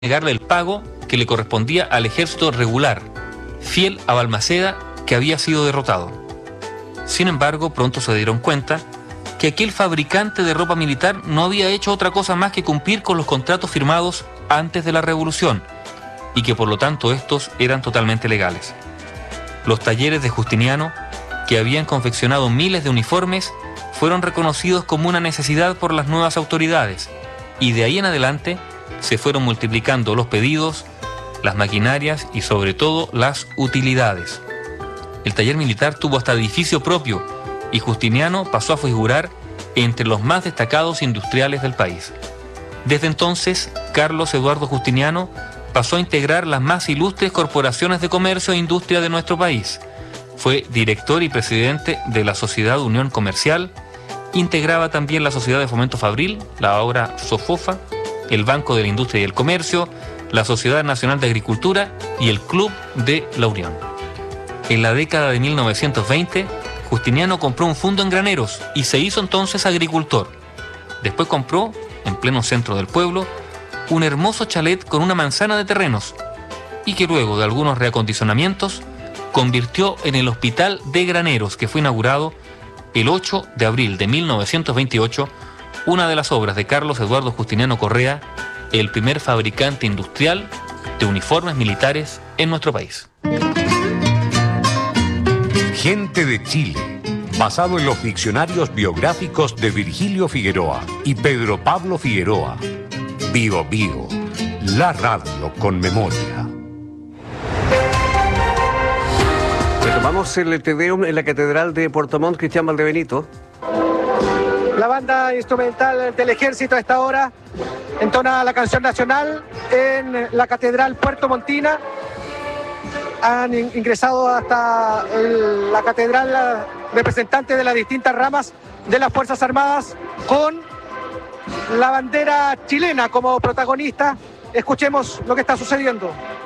negarle el pago que le correspondía al ejército regular, fiel a Balmaceda, que había sido derrotado. Sin embargo, pronto se dieron cuenta que aquel fabricante de ropa militar no había hecho otra cosa más que cumplir con los contratos firmados antes de la revolución, y que por lo tanto estos eran totalmente legales. Los talleres de Justiniano, que habían confeccionado miles de uniformes, fueron reconocidos como una necesidad por las nuevas autoridades, y de ahí en adelante se fueron multiplicando los pedidos, las maquinarias y sobre todo las utilidades. El taller militar tuvo hasta edificio propio y Justiniano pasó a figurar entre los más destacados industriales del país. Desde entonces, Carlos Eduardo Justiniano pasó a integrar las más ilustres corporaciones de comercio e industria de nuestro país. Fue director y presidente de la Sociedad Unión Comercial, integraba también la Sociedad de Fomento Fabril, la ahora SOFOFA, el Banco de la Industria y el Comercio, la Sociedad Nacional de Agricultura y el Club de la Unión. En la década de 1920, Justiniano compró un fundo en graneros y se hizo entonces agricultor. Después compró, en pleno centro del pueblo, un hermoso chalet con una manzana de terrenos y que luego de algunos reacondicionamientos convirtió en el Hospital de Graneros, que fue inaugurado el 8 de abril de 1928, una de las obras de Carlos Eduardo Justiniano Correa, el primer fabricante industrial de uniformes militares en nuestro país. Gente de Chile, basado en los diccionarios biográficos de Virgilio Figueroa y Pedro Pablo Figueroa. Bio Bio, la radio con memoria. Retomamos el Te Deum en la Catedral de Puerto Montt, Cristian Valdebenito. La banda instrumental del ejército a esta hora entona la canción nacional en la Catedral puertomontina. Han ingresado hasta la catedral representantes de las distintas ramas de las Fuerzas Armadas con la bandera chilena como protagonista. Escuchemos lo que está sucediendo.